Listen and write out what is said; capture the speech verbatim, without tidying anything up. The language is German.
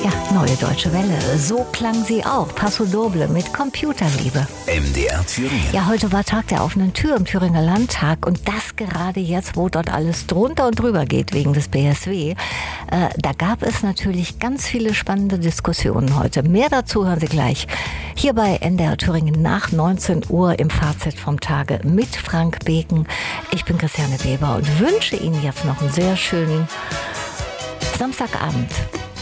Ja, Neue Deutsche Welle. So klang sie auch. Paso Doble mit Computerliebe. M D R Thüringen. Ja, heute war Tag der offenen Tür im Thüringer Landtag und das gerade jetzt, wo dort alles drunter und drüber geht wegen des B S W. Äh, da gab es natürlich ganz viele spannende Diskussionen heute. Mehr dazu hören Sie gleich hier bei N D R Thüringen nach neunzehn Uhr im Fazit vom Tage mit Frank Beken. Ich bin Christiane Weber und wünsche Ihnen jetzt noch einen sehr schönen Samstagabend.